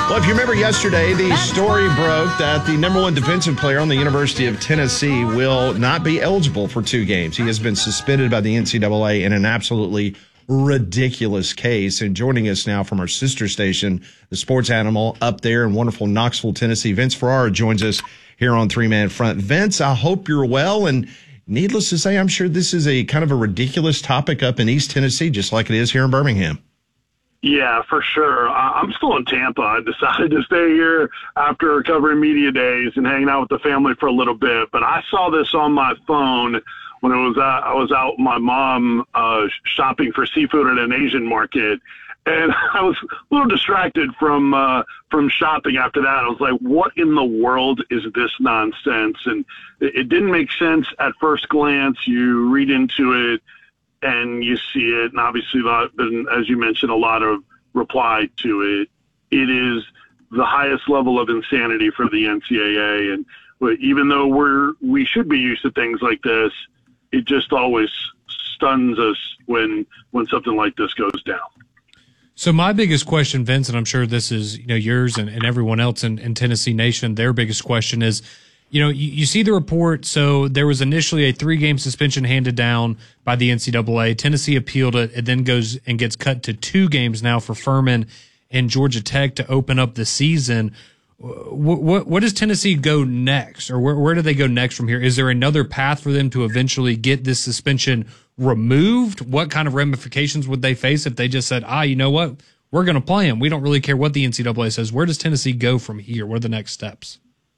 Well, if you remember yesterday, the story broke that the number one defensive player on the University of Tennessee will not be eligible for 2 games. He has been suspended by the NCAA in an absolutely ridiculous case. And joining us now from our sister station, the Sports Animal up there in wonderful Knoxville, Tennessee, Vince Ferrara joins us here on Three Man Front. Vince, I hope you're well. And needless to say, I'm sure this is a kind of a ridiculous topic up in East Tennessee, just like it is here in Birmingham. Yeah, for sure. I'm still in Tampa. I decided to stay here after covering media days and hanging out with the family for a little bit. But I saw this on my phone when I was out with my mom shopping for seafood at an Asian market. And I was a little distracted from shopping after that. I was like, what in the world is this nonsense? And it didn't make sense at first glance. You read into it and you see it, and obviously, as you mentioned, a lot of reply to it. It is the highest level of insanity for the NCAA, and even though we should be used to things like this, it just always stuns us when something like this goes down. So my biggest question, Vince, and I'm sure this is yours and everyone else in Tennessee Nation, their biggest question is, you see the report. So there was initially a 3-game suspension handed down by the NCAA. Tennessee appealed it. It then goes and gets cut to 2 games now for Furman and Georgia Tech to open up the season. What does Tennessee go next, or where do they go next from here? Is there another path for them to eventually get this suspension removed? What kind of ramifications would they face if they just said, you know what, we're going to play them? We don't really care what the NCAA says. Where does Tennessee go from here? What are the next steps?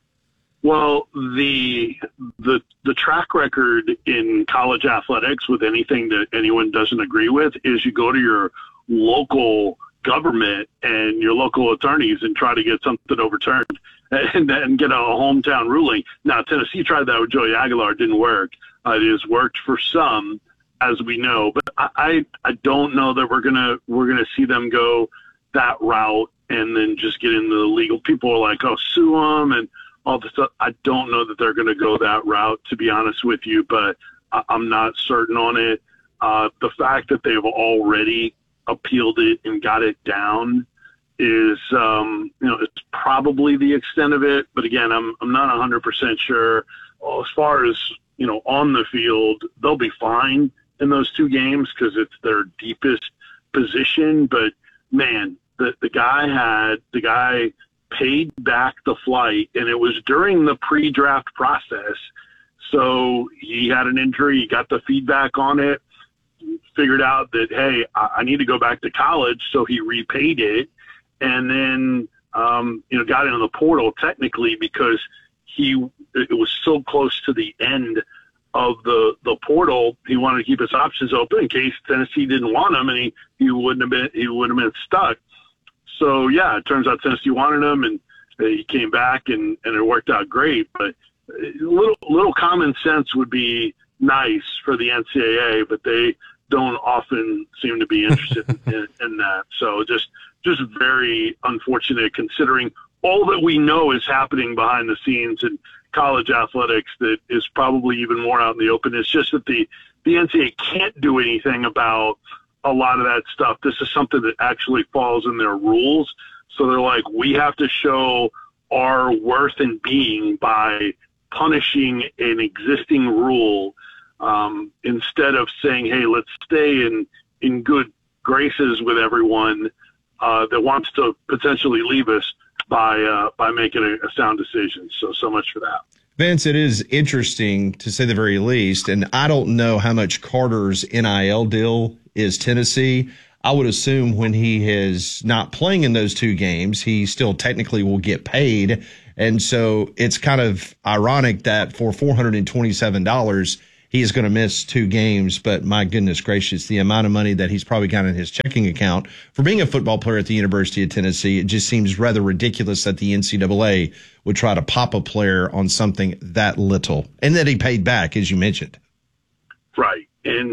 Well, the track record in college athletics with anything that anyone doesn't agree with is you go to your local government and your local attorneys and try to get something overturned and then get a hometown ruling. Now, Tennessee tried that with Joey Aguilar. It didn't work. It has worked for some, as we know, but I don't know that we're gonna see them go that route and then just get into the legal. People are like, sue them and all this stuff. I don't know that they're going to go that route, to be honest with you, but I'm not certain on it. The fact that they've already appealed it and got it down is, it's probably the extent of it. But again, I'm not 100% sure. As far as, on the field, they'll be fine in those 2 games because it's their deepest position. But man, the guy paid back the flight, and it was during the pre-draft process. So he had an injury, he got the feedback on it, figured out that, hey, I need to go back to college. So he repaid it and then, got into the portal technically because it was so close to the end of the portal. He wanted to keep his options open in case Tennessee didn't want him, and he wouldn't have been stuck. So, yeah, it turns out Tennessee wanted him, and he came back, and it worked out great. But a little common sense would be nice for the NCAA, but they don't often seem to be interested in that. So just very unfortunate considering all that we know is happening behind the scenes in college athletics that is probably even more out in the open. It's just that the NCAA can't do anything about a lot of that stuff. This is something that actually falls in their rules. So they're like, we have to show our worth in being by punishing an existing rule instead of saying, hey, let's stay in good graces with everyone that wants to potentially leave us by making a sound decision. So much for that. Vince, it is interesting to say the very least, and I don't know how much Carter's NIL deal is Tennessee. I would assume when he is not playing in those 2 games, he still technically will get paid. And so it's kind of ironic that for $427, he is going to miss 2 games. But my goodness gracious, the amount of money that he's probably got in his checking account for being a football player at the University of Tennessee, it just seems rather ridiculous that the NCAA would try to pop a player on something that little and that he paid back, as you mentioned. Right.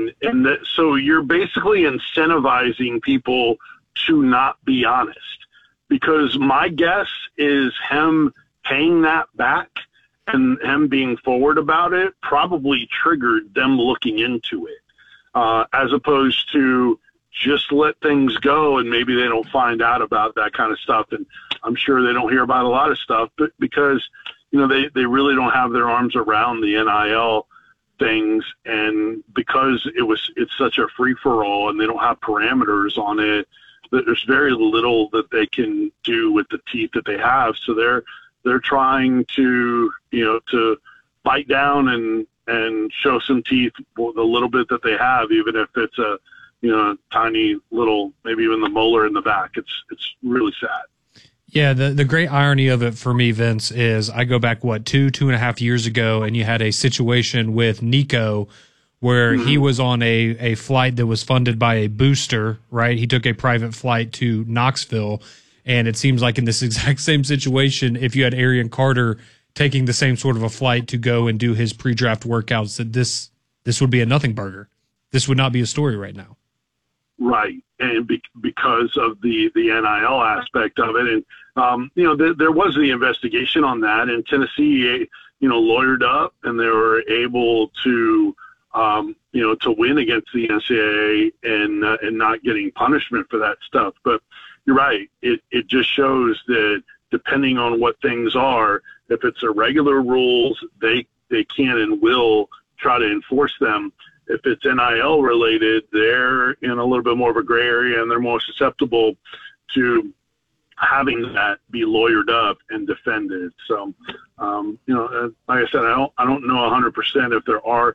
So you're basically incentivizing people to not be honest, because my guess is him paying that back and him being forward about it probably triggered them looking into it, as opposed to just let things go, and maybe they don't find out about that kind of stuff. And I'm sure they don't hear about a lot of stuff, but because, they really don't have their arms around the NIL things, and because it's such a free for all and they don't have parameters on it, that there's very little that they can do with the teeth that they have. So they're trying to to bite down and show some teeth with the little bit that they have, even if it's a tiny little, maybe even the molar in the back. It's really sad. Yeah, the great irony of it for me, Vince, is I go back, 2.5 years ago, and you had a situation with Nico where he was on a flight that was funded by a booster, right? He took a private flight to Knoxville, and it seems like in this exact same situation, if you had Arian Carter taking the same sort of a flight to go and do his pre-draft workouts, that this would be a nothing burger. This would not be a story right now. Right, and because of the NIL aspect of it, and there was the investigation on that, and Tennessee, lawyered up, and they were able to, to win against the NCAA and not getting punishment for that stuff. But you're right, it just shows that depending on what things are, if it's irregular rules, they can and will try to enforce them. If it's NIL related, they're in a little bit more of a gray area, and they're more susceptible to having that be lawyered up and defended. So, like I said, I don't know 100% if there are,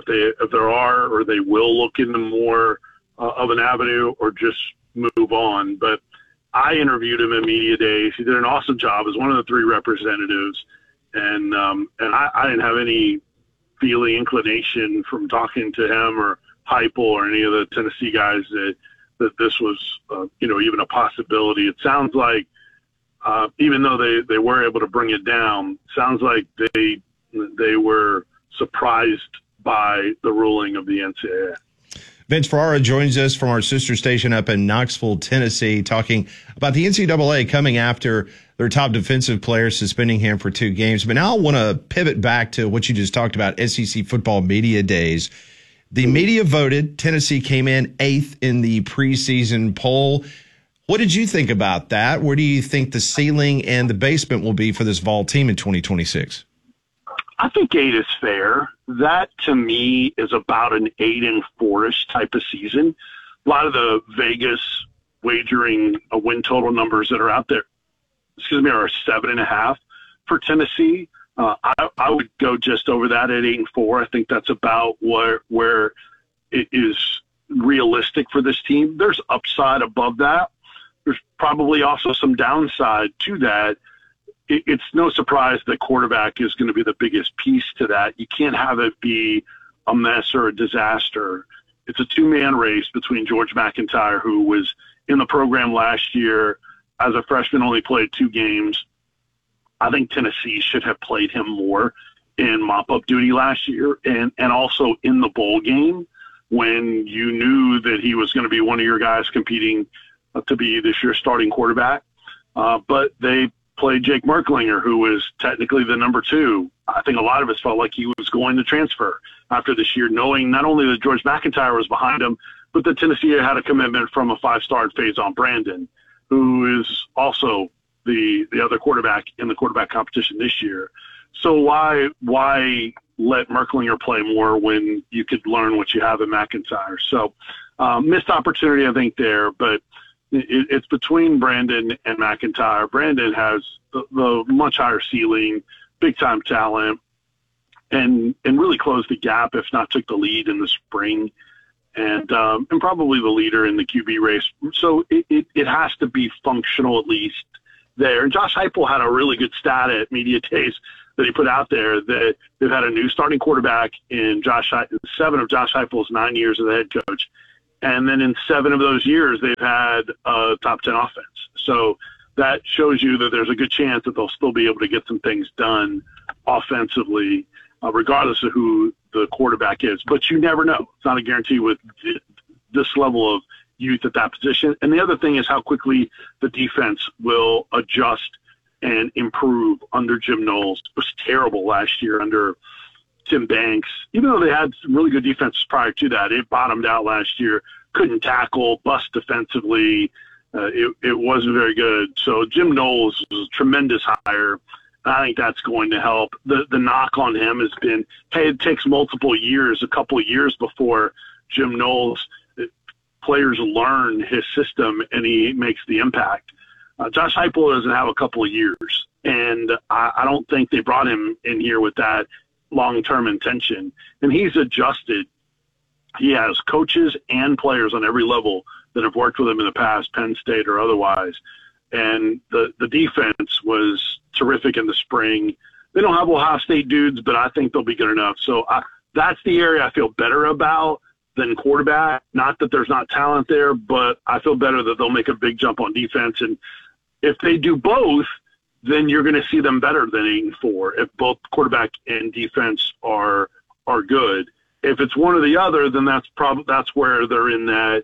or they will look into more of an avenue or just move on. But I interviewed him in Media Days. He did an awesome job as one of the 3 representatives, and I didn't have any feeling, inclination from talking to him or Heupel or any of the Tennessee guys that this was, even a possibility. It sounds like, even though they were able to bring it down, sounds like they were surprised by the ruling of the NCAA. Vince Ferrara joins us from our sister station up in Knoxville, Tennessee, talking about the NCAA coming after their top defensive player, suspending him for 2 games. But now I want to pivot back to what you just talked about, SEC football media days. The media voted. Tennessee came in 8th in the preseason poll. What did you think about that? Where do you think the ceiling and the basement will be for this Vol team in 2026? I think 8 is fair. That, to me, is about an 8-4-ish type of season. A lot of the Vegas wagering win total numbers that are out there, are 7.5 for Tennessee. I would go just over that at 8-4. I think that's about where it is realistic for this team. There's upside above that. There's probably also some downside to that. It's no surprise that quarterback is going to be the biggest piece to that. You can't have it be a mess or a disaster. It's a 2-man race between George McIntyre, who was in the program last year as a freshman, only played 2 games. I think Tennessee should have played him more in mop-up duty last year and also in the bowl game when you knew that he was going to be one of your guys competing to be this year's starting quarterback. But they played Jake Merklinger, who was technically the number 2. I think a lot of us felt like he was going to transfer after this year, knowing not only that George McIntyre was behind him, but that Tennessee had a commitment from a 5-star Faison Brandon, who is also the other quarterback in the quarterback competition this year. So why let Merklinger play more when you could learn what you have in McIntyre? So missed opportunity, I think, there, but it's between Brandon and McIntyre. Brandon has the much higher ceiling, big-time talent, and really closed the gap, if not took the lead in the spring, and probably the leader in the QB race. So it has to be functional at least there. And Josh Heupel had a really good stat at Media Days that he put out there that they've had a new starting quarterback in 7 of Josh Heupel's 9 years as the head coach. And then in 7 of those years, they've had a top 10 offense. So that shows you that there's a good chance that they'll still be able to get some things done offensively, regardless of who the quarterback is. But you never know. It's not a guarantee with this level of youth at that position. And the other thing is how quickly the defense will adjust and improve under Jim Knowles. It was terrible last year under Tim Banks. Even though they had some really good defenses prior to that, it bottomed out last year. couldn't tackle, bust defensively. It wasn't very good. So Jim Knowles was a tremendous hire. I think that's going to help. The knock on him has been, hey, it takes multiple years, a couple of years before Jim Knowles players learn his system and he makes the impact. Josh Heupel doesn't have a couple of years, and I don't think they brought him in here with that long-term intention. And he's adjusted. He has coaches and players on every level that have worked with him in the past, Penn State or otherwise. And the defense was terrific in the spring. They don't have Ohio State dudes, but I think they'll be good enough. So that's the area I feel better about than quarterback. Not that there's not talent there, but I feel better that they'll make a big jump on defense. And if they do both, then you're going to see them better than 8-4 if both quarterback and defense are good. If it's one or the other, then that's where they're in that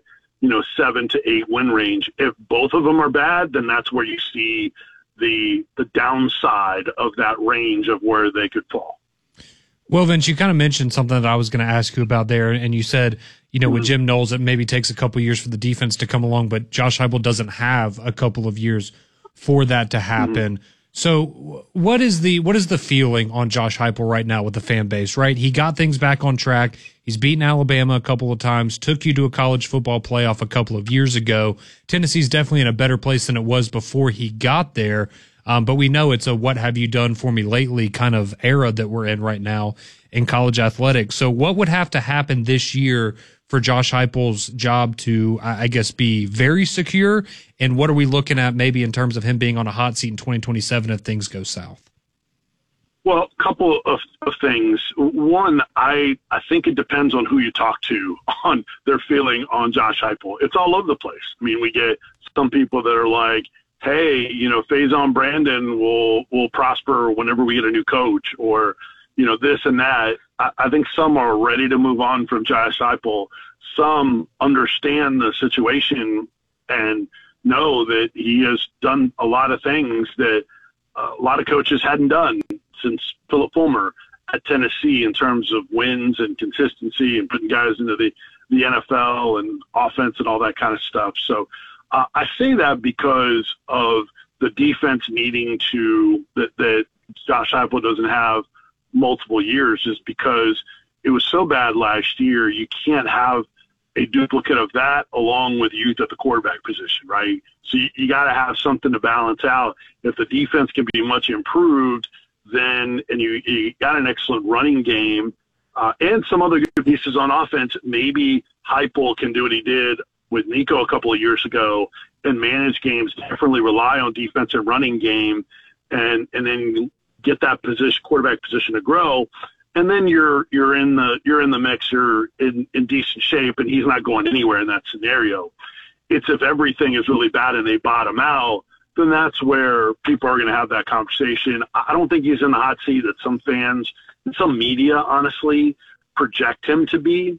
7 to 8 win range. If both of them are bad, then that's where you see the downside of that range of where they could fall. Well, Vince, you kind of mentioned something that I was going to ask you about there, and you said, with Jim Knowles, it maybe takes a couple of years for the defense to come along, but Josh Heupel doesn't have a couple of years for that to happen. Mm-hmm. So what is the feeling on Josh Heupel right now with the fan base, right? He got things back on track. He's beaten Alabama a couple of times, took you to a college football playoff a couple of years ago. Tennessee's definitely in a better place than it was before he got there. But we know it's a what have you done for me lately kind of era that we're in right now in college athletics. So what would have to happen this year for Josh Heupel's job to, I guess, be very secure? And what are we looking at maybe in terms of him being on a hot seat in 2027 if things go south? Well, a couple of things. One, I think it depends on who you talk to on their feeling on Josh Heupel. It's all over the place. I mean, we get some people that are like, hey, Faison Brandon will prosper whenever we get a new coach, or, this and that. I think some are ready to move on from Josh Heupel. Some understand the situation and know that he has done a lot of things that a lot of coaches hadn't done since Philip Fulmer at Tennessee in terms of wins and consistency and putting guys into the NFL and offense and all that kind of stuff. So I say that because of the defense needing to that Josh Heupel doesn't have multiple years, is because it was so bad last year. You can't have a duplicate of that along with youth at the quarterback position, right? So you got to have something to balance out. If the defense can be much improved, then and you got an excellent running game and some other good pieces on offense, maybe Heupel can do what he did with Nico a couple of years ago and manage games differently, rely on defense and running game, and then get that quarterback position to grow. And then you're in the mix, you're in decent shape, and he's not going anywhere in that scenario. It's if everything is really bad and they bottom out, then that's where people are going to have that conversation. I don't think he's in the hot seat that some fans and some media, honestly, project him to be.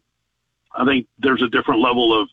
I think there's a different level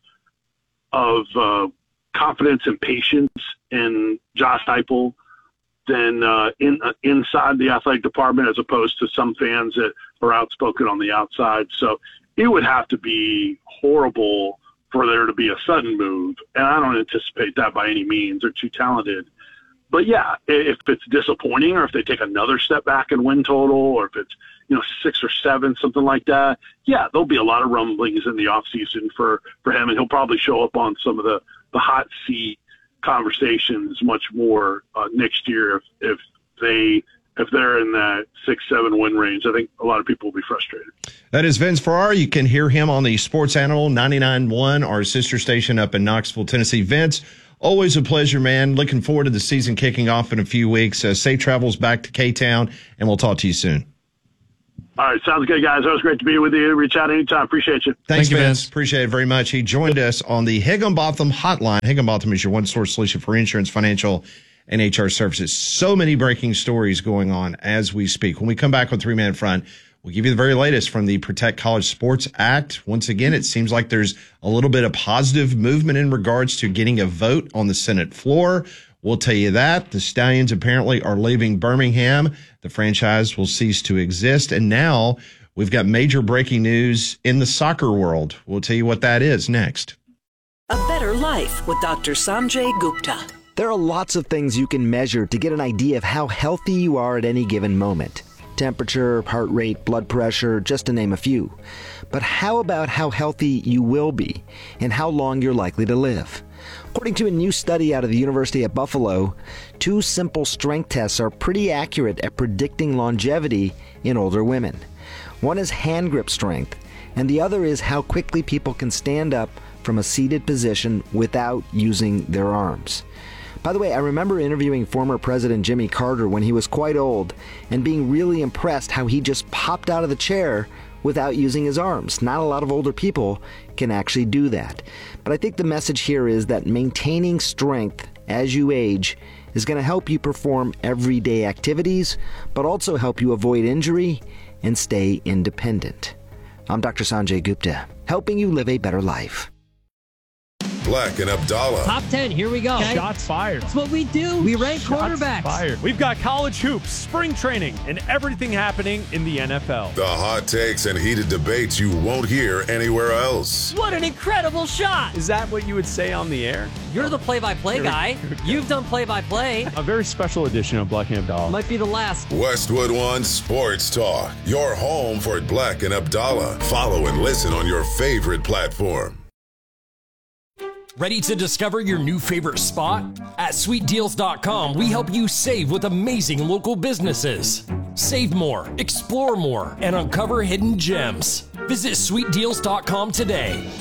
of confidence and patience in Josh Heupel than inside the athletic department, as opposed to some fans that are outspoken on the outside. So it would have to be horrible for there to be a sudden move, and I don't anticipate that by any means. They're too talented. But yeah, if it's disappointing, or if they take another step back in win total, or if it's 6 or 7, something like that, yeah, there'll be a lot of rumblings in the offseason for him, and he'll probably show up on some of the hot seat conversations much more next year if they're in that 6-7 win range. I think a lot of people will be frustrated. That is Vince Ferrara. You can hear him on the Sports Animal 99.1, our sister station up in Knoxville, Tennessee. Vince, always a pleasure, man. Looking forward to the season kicking off in a few weeks. Safe travels back to K-Town, and we'll talk to you soon. All right, sounds good, guys. It was great to be with you. Reach out anytime. Appreciate you. Thank you, Vince. Appreciate it very much. He joined us on the Higginbotham hotline. Higginbotham is your one-source solution for insurance, financial, and HR services. So many breaking stories going on as we speak. When we come back on 3-Man Front, we'll give you the very latest from the Protect College Sports Act. Once again, it seems like there's a little bit of positive movement in regards to getting a vote on the Senate floor. We'll tell you that. The Stallions apparently are leaving Birmingham. The franchise will cease to exist. And now we've got major breaking news in the soccer world. We'll tell you what that is next. Life with Dr. Sanjay Gupta. There are lots of things you can measure to get an idea of how healthy you are at any given moment. Temperature, heart rate, blood pressure, just to name a few. But how about how healthy you will be and how long you're likely to live? According to a new study out of the University of Buffalo, 2 simple strength tests are pretty accurate at predicting longevity in older women. One is hand grip strength, and the other is how quickly people can stand up from a seated position without using their arms. By the way, I remember interviewing former President Jimmy Carter when he was quite old and being really impressed how he just popped out of the chair without using his arms. Not a lot of older people can actually do that. But I think the message here is that maintaining strength as you age is going to help you perform everyday activities, but also help you avoid injury and stay independent. I'm Dr. Sanjay Gupta, helping you live a better life. Black and Abdallah. Top 10, here we go. Okay. Shots fired. That's what we do. We rank quarterbacks. Fired. We've got college hoops, spring training, and everything happening in the NFL. The hot takes and heated debates you won't hear anywhere else. What an incredible shot. Is that what you would say on the air? You're the play-by-play guy. You've done play-by-play. A very special edition of Black and Abdallah. Might be the last. Westwood One Sports Talk. Your home for Black and Abdallah. Follow and listen on your favorite platform. Ready to discover your new favorite spot? At sweetdeals.com, we help you save with amazing local businesses. Save more, explore more, and uncover hidden gems. Visit sweetdeals.com today.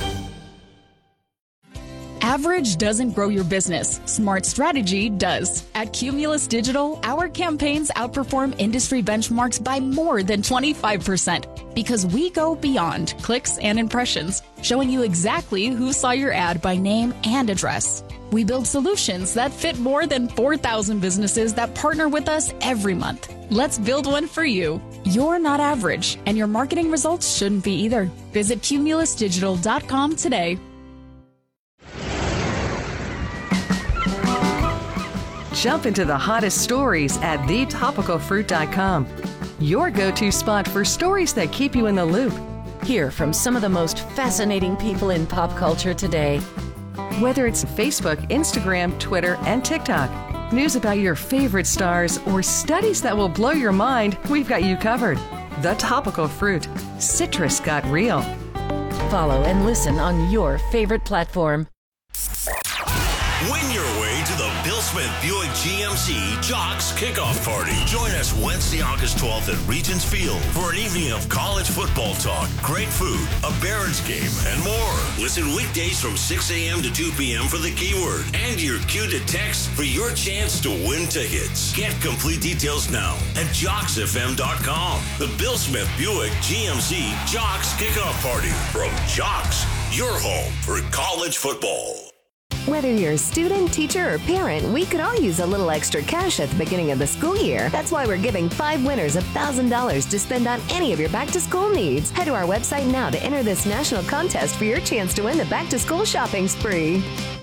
Average doesn't grow your business. Smart strategy does. At Cumulus Digital, our campaigns outperform industry benchmarks by more than 25% because we go beyond clicks and impressions, showing you exactly who saw your ad by name and address. We build solutions that fit more than 4,000 businesses that partner with us every month. Let's build one for you. You're not average, and your marketing results shouldn't be either. Visit cumulusdigital.com today. Jump into the hottest stories at thetopicalfruit.com. Your go-to spot for stories that keep you in the loop. Hear from some of the most fascinating people in pop culture today. Whether it's Facebook, Instagram, Twitter, and TikTok, news about your favorite stars, or studies that will blow your mind, we've got you covered. The Topical Fruit. Citrus got real. Follow and listen on your favorite platform. Win your way to the Bill Smith Buick GMC Jocks Kickoff Party. Join us Wednesday, August 12th at Regents Field for an evening of college football talk, great food, a Barons game, and more. Listen weekdays from 6 a.m. to 2 p.m. for the keyword and your cue to text for your chance to win tickets. Get complete details now at JocksFM.com. The Bill Smith Buick GMC Jocks Kickoff Party from Jocks, your home for college football. Whether you're a student, teacher, or parent, we could all use a little extra cash at the beginning of the school year. That's why we're giving 5 winners $1,000 to spend on any of your back-to-school needs. Head to our website now to enter this national contest for your chance to win the back-to-school shopping spree.